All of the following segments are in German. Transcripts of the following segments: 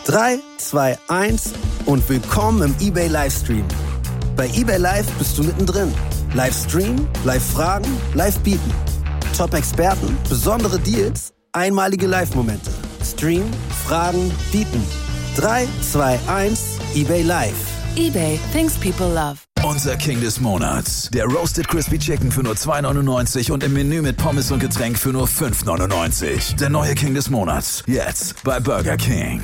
3, 2, 1 und willkommen im eBay Livestream. Bei eBay Live bist du mittendrin. Livestream, Live-Fragen, Live-Bieten. Top-Experten, besondere Deals, einmalige Live-Momente. Stream, Fragen, Bieten. 3, 2, 1, eBay Live. eBay, things people love. Unser King des Monats. Der Roasted Crispy Chicken für nur $2,99 und im Menü mit Pommes und Getränk für nur $5,99. Der neue King des Monats. Jetzt bei Burger King.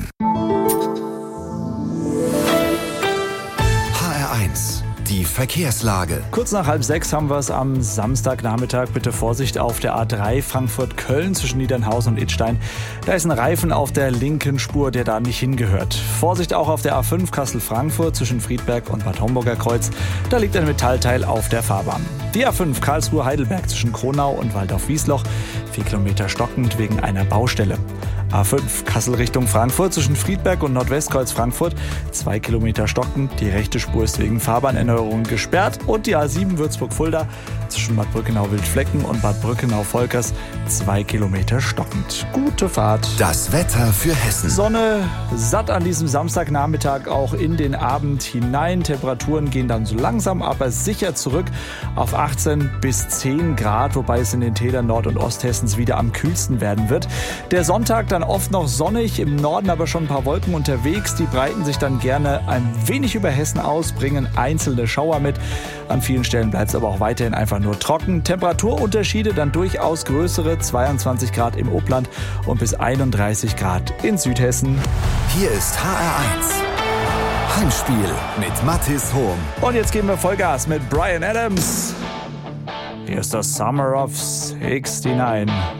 HR1, die Verkehrslage. Kurz nach 5:30 haben wir es am Samstagnachmittag. Bitte Vorsicht auf der A3 Frankfurt-Köln zwischen Niedernhausen und Idstein. Da ist ein Reifen auf der linken Spur, der da nicht hingehört. Vorsicht auch auf der A5 Kassel-Frankfurt zwischen Friedberg und Bad Homburger Kreuz. Da liegt ein Metallteil auf der Fahrbahn. Die A5 Karlsruhe-Heidelberg zwischen Kronau und Waldorf-Wiesloch. 4 Kilometer stockend wegen einer Baustelle. A5 Kassel Richtung Frankfurt zwischen Friedberg und Nordwestkreuz Frankfurt. 2 Kilometer stockend. Die rechte Spur ist wegen Fahrbahnerneuerung gesperrt. Und die A7 Würzburg-Fulda zwischen Bad Brückenau-Wildflecken und Bad Brückenau-Volkers. 2 Kilometer stockend. Gute Fahrt. Das Wetter für Hessen. Sonne satt an diesem Samstagnachmittag auch in den Abend hinein. Temperaturen gehen dann so langsam, aber sicher zurück auf 18 bis 10 Grad, wobei es in den Tälern Nord- und Osthessens wieder am kühlsten werden wird. Der Sonntag dann oft noch sonnig, im Norden aber schon ein paar Wolken unterwegs. Die breiten sich dann gerne ein wenig über Hessen aus, bringen einzelne Schauer mit. An vielen Stellen bleibt es aber auch weiterhin einfach nur trocken. Temperaturunterschiede dann durchaus größere, 22 Grad im Upland und bis 31 Grad in Südhessen. Hier ist HR1. Heimspiel mit Mathis Hohm. Und jetzt geben wir Vollgas mit Bryan Adams. Hier ist das Summer of 69.